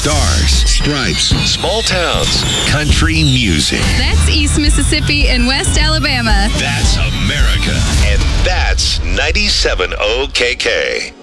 Stars, stripes, small towns, country music. That's East Mississippi and West Alabama. That's America. And that's 97 OKK.